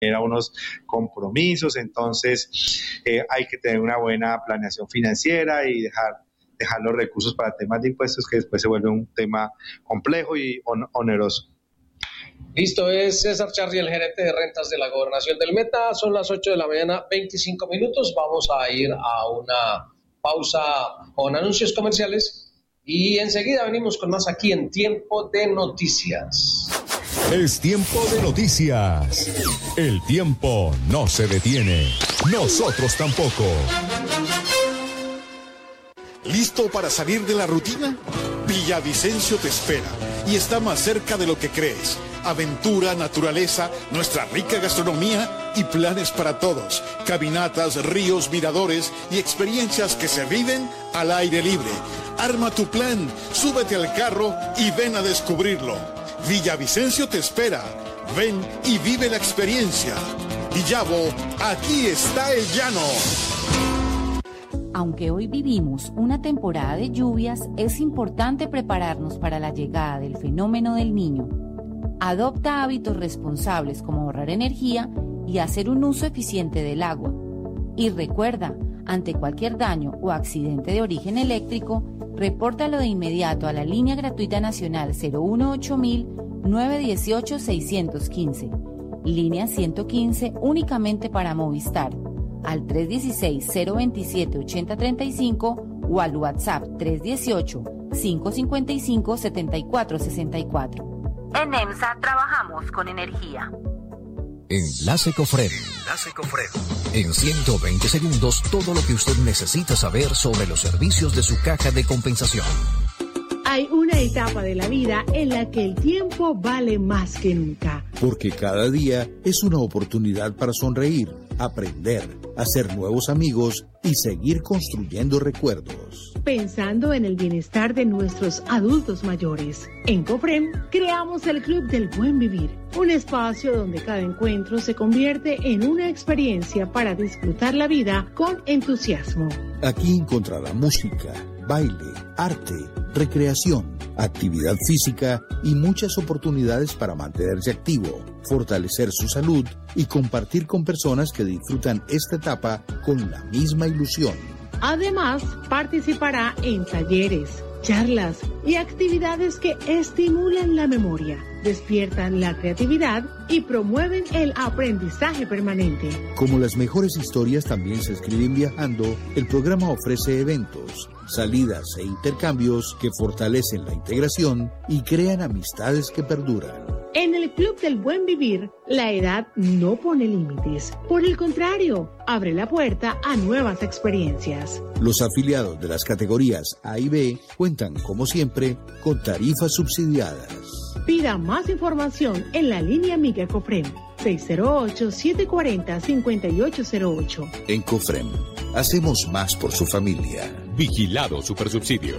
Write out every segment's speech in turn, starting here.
a unos compromisos, entonces hay que tener una buena planeación financiera y dejar los recursos para temas de impuestos que después se vuelve un tema complejo y oneroso. Listo, es César Charri, el gerente de rentas de la Gobernación del Meta. Son las 8 de la mañana, 25 minutos. Vamos a ir a una pausa con anuncios comerciales y enseguida venimos con más aquí en Tiempo de Noticias. Es tiempo de noticias. El tiempo no se detiene. Nosotros tampoco. ¿Listo para salir de la rutina? Villavicencio te espera y está más cerca de lo que crees. Aventura, naturaleza, nuestra rica gastronomía y planes para todos. Caminatas, ríos, miradores y experiencias que se viven al aire libre. Arma tu plan, súbete al carro y ven a descubrirlo. Villavicencio te espera. Ven y vive la experiencia. Villavo, aquí está el llano. Aunque hoy vivimos una temporada de lluvias, es importante prepararnos para la llegada del fenómeno del Niño. Adopta hábitos responsables como ahorrar energía y hacer un uso eficiente del agua. Y recuerda, ante cualquier daño o accidente de origen eléctrico, repórtalo de inmediato a la línea gratuita nacional 018-918-615, línea 115 únicamente para Movistar, al 316-027-8035 o al WhatsApp 318-555-7464. En EMSA trabajamos con energía. Enlace Cofred. En 120 segundos, todo lo que usted necesita saber sobre los servicios de su caja de compensación. Hay una etapa de la vida en la que el tiempo vale más que nunca. Porque cada día es una oportunidad para sonreír, aprender, hacer nuevos amigos y seguir construyendo recuerdos. Pensando en el bienestar de nuestros adultos mayores, en Cofrem creamos el Club del Buen Vivir, un espacio donde cada encuentro se convierte en una experiencia para disfrutar la vida con entusiasmo. Aquí encontrará música, baile, arte, recreación, actividad física y muchas oportunidades para mantenerse activo, fortalecer su salud y compartir con personas que disfrutan esta etapa con la misma ilusión. Además, participará en talleres, charlas y actividades que estimulan la memoria, despiertan la creatividad y promueven el aprendizaje permanente. Como las mejores historias también se escriben viajando, el programa ofrece eventos, salidas e intercambios que fortalecen la integración y crean amistades que perduran. En el Club del Buen Vivir, la edad no pone límites. Por el contrario, abre la puerta a nuevas experiencias. Los afiliados de las categorías A y B cuentan, como siempre, con tarifas subsidiadas. Pida más información en la línea amiga Cofrem, 608-740-5808. En Cofrem, hacemos más por su familia. Vigilado Supersubsidio.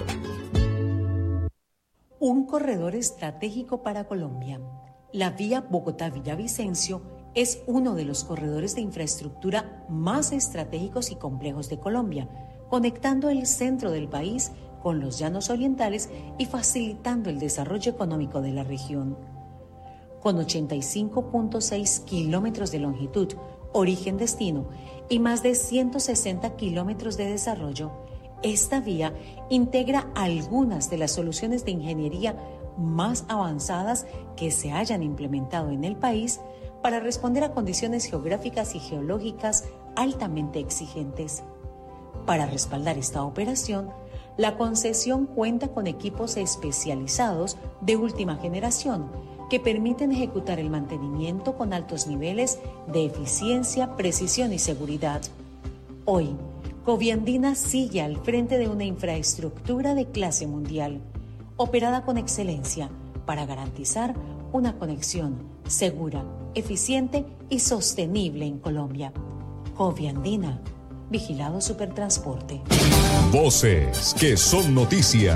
Un corredor estratégico para Colombia. La vía Bogotá-Villavicencio es uno de los corredores de infraestructura más estratégicos y complejos de Colombia, conectando el centro del país con los llanos orientales y facilitando el desarrollo económico de la región. Con 85.6 kilómetros de longitud, origen-destino y más de 160 kilómetros de desarrollo, esta vía integra algunas de las soluciones de ingeniería más avanzadas que se hayan implementado en el país para responder a condiciones geográficas y geológicas altamente exigentes. Para respaldar esta operación, la concesión cuenta con equipos especializados de última generación que permiten ejecutar el mantenimiento con altos niveles de eficiencia, precisión y seguridad. Hoy, Coviandina sigue al frente de una infraestructura de clase mundial, operada con excelencia para garantizar una conexión segura, eficiente y sostenible en Colombia. Coviandina, Vigilado Supertransporte. Voces que son noticia.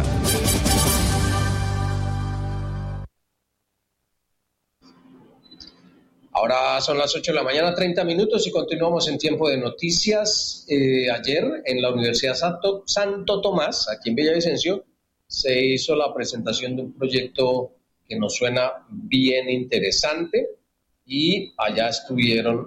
Ahora son las 8 de la mañana, 30 minutos y continuamos en Tiempo de Noticias. Ayer en la Universidad Santo Tomás, aquí en Villavicencio, se hizo la presentación de un proyecto que nos suena bien interesante. y allá estuvieron